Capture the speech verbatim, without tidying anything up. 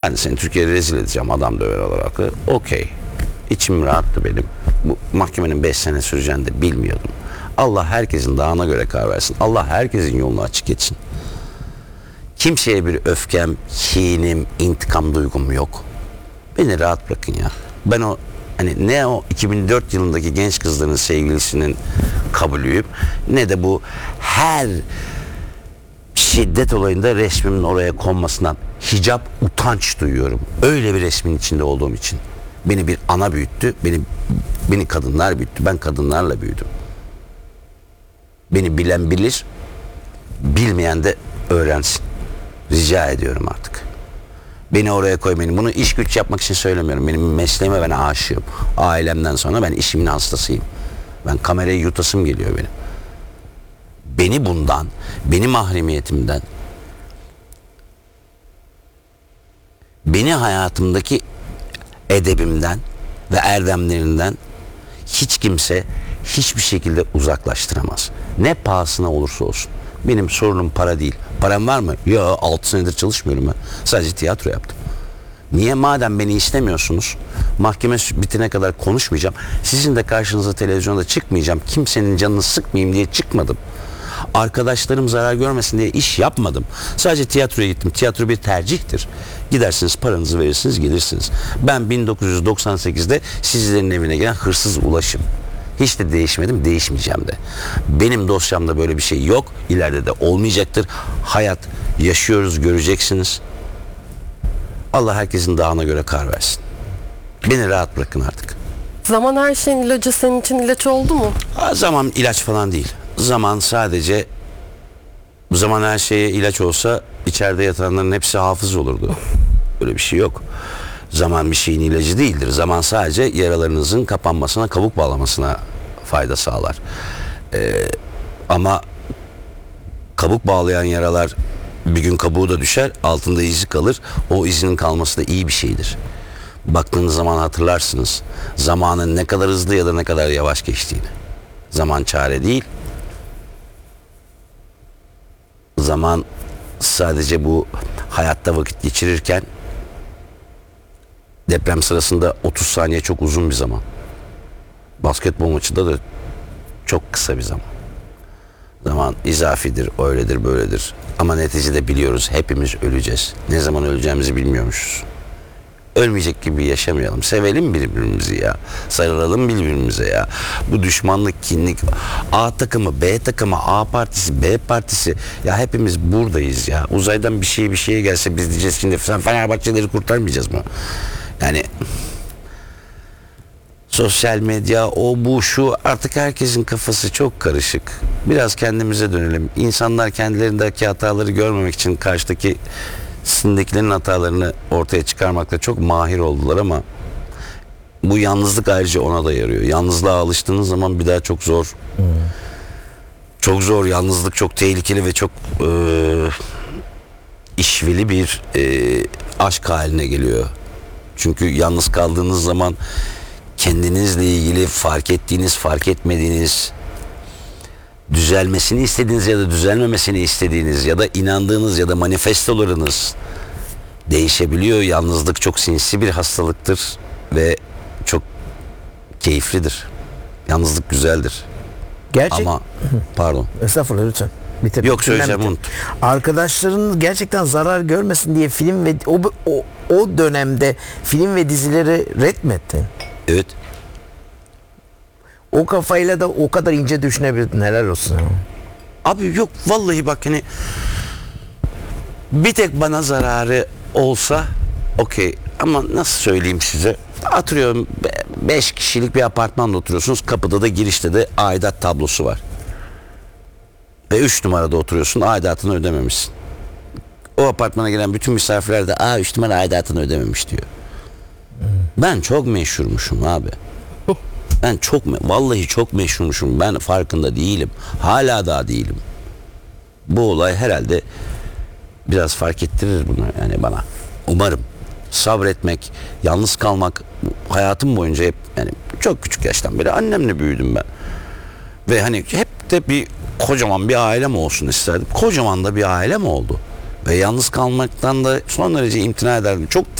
Ben de seni Türkiye'de rezil edeceğim adam döver olarak. Okey. İçim rahattı benim. Bu mahkemenin beş sene süreceğini de bilmiyordum. Allah herkesin dağına göre karar versin. Allah herkesin yolunu açık etsin. Kimseye bir öfkem, kinim, intikam duygum yok. Beni rahat bırakın ya. Ben o hani ne o iki bin dört yılındaki genç kızların sevgilisinin kabulüyüm, ne de bu her şiddet olayında resmimin oraya konmasından hicap utanç duyuyorum. Öyle bir resmin içinde olduğum için. Beni bir ana büyüttü. Beni beni kadınlar büyüttü. Ben kadınlarla büyüdüm. Beni bilen bilir, bilmeyen de öğrensin. Rica ediyorum artık. Beni oraya koymayın. Bunu iş güç yapmak için söylemiyorum. Benim mesleğime ben aşığım. Ailemden sonra ben işimin hastasıyım. Ben kamerayı yutasım geliyor benim. Beni bundan, benim mahremiyetimden, beni hayatımdaki edebimden ve erdemlerinden hiç kimse hiçbir şekilde uzaklaştıramaz. Ne pahasına olursa olsun. Benim sorunum para değil. Param var mı? Yok, altı senedir çalışmıyorum ben. Sadece tiyatro yaptım. Niye? Madem beni istemiyorsunuz, mahkeme bitene kadar konuşmayacağım. Sizin de karşınıza televizyonda çıkmayacağım. Kimsenin canını sıkmayayım diye çıkmadım. Arkadaşlarım zarar görmesin diye iş yapmadım. Sadece tiyatroya gittim. Tiyatro bir tercihtir. Gidersiniz, paranızı verirsiniz, gelirsiniz. Ben bin dokuz yüz doksan sekizde sizlerin evine gelen hırsız Ulaş'ım. Hiç de değişmedim, değişmeyeceğim de. Benim dosyamda böyle bir şey yok. İleride de olmayacaktır. Hayat yaşıyoruz, göreceksiniz. Allah herkesin dağına göre karar versin. Beni rahat bırakın artık. Zaman her şeyin ilacı senin için ilaç oldu mu? Ha, zaman ilaç falan değil. Zaman sadece, zaman her şeye ilaç olsa içeride yatanların hepsi hafız olurdu. Böyle bir şey yok. Zaman bir şeyin ilacı değildir. Zaman sadece yaralarınızın kapanmasına, kabuk bağlamasına fayda sağlar. Ee, ama kabuk bağlayan yaralar bir gün kabuğu da düşer, altında izi kalır. O izinin kalması da iyi bir şeydir. Baktığınız zaman hatırlarsınız zamanın ne kadar hızlı ya da ne kadar yavaş geçtiğini. Zaman çare değil. Zaman sadece bu hayatta vakit geçirirken, deprem sırasında otuz saniye çok uzun bir zaman. Basketbol maçında da çok kısa bir zaman. Zaman izafidir, öyledir, böyledir. Ama neticede biliyoruz, hepimiz öleceğiz. Ne zaman öleceğimizi bilmiyormuşuz. Ölmeyecek gibi yaşamayalım. Sevelim birbirimizi ya. Sarılalım birbirimize ya. Bu düşmanlık, kinlik, A takımı, B takımı, A partisi, B partisi. Ya hepimiz buradayız ya. Uzaydan bir şey bir şeye gelse biz diyeceğiz şimdi sen Fenerbahçeleri kurtarmayacağız mı? Yani sosyal medya, o bu şu, artık herkesin kafası çok karışık. Biraz kendimize dönelim. İnsanlar kendilerindeki hataları görmemek için karşıdaki sindekilerin hatalarını ortaya çıkarmakta çok mahir oldular ama bu yalnızlık ayrıca ona da yarıyor. Yalnızlığa alıştığınız zaman bir daha çok zor. Hmm. Çok zor. Yalnızlık çok tehlikeli ve çok e, işveli bir e, aşk haline geliyor. Çünkü yalnız kaldığınız zaman kendinizle ilgili fark ettiğiniz, fark etmediğiniz, düzelmesini istediğiniz ya da düzelmemesini istediğiniz ya da inandığınız ya da manifestolarınız değişebiliyor. Yalnızlık çok sinsi bir hastalıktır ve çok keyiflidir. Yalnızlık güzeldir. Gerçek... Ama pardon. Estağfurullah, lütfen. Bitir. Yok, söyleyeceğim, unut. Arkadaşların gerçekten zarar görmesin diye film ve o, o, o dönemde film ve dizileri retmettin. Evet. O kafayla da o kadar ince düşünebildin, helal olsun. Abi yok vallahi, bak hani bir tek bana zararı olsa okey, ama nasıl söyleyeyim size, atıyorum beş kişilik bir apartmanda oturuyorsunuz, kapıda da girişte de aidat tablosu var ve üç numarada oturuyorsun, aidatını ödememişsin. O apartmana gelen bütün misafirler de aa üç numara aidatını ödememiş diyor. Ben çok meşhurmuşum abi. Ben çok, vallahi çok meşhurmuşum. Ben farkında değilim. Hala daha değilim. Bu olay herhalde biraz fark ettirir bunu yani bana. Umarım. Sabretmek, yalnız kalmak, hayatım boyunca hep, yani çok küçük yaştan beri annemle büyüdüm ben. Ve hani hep de bir kocaman bir ailem olsun isterdim. Kocaman da bir ailem oldu. Ve yalnız kalmaktan da son derece imtina ederdim. Çok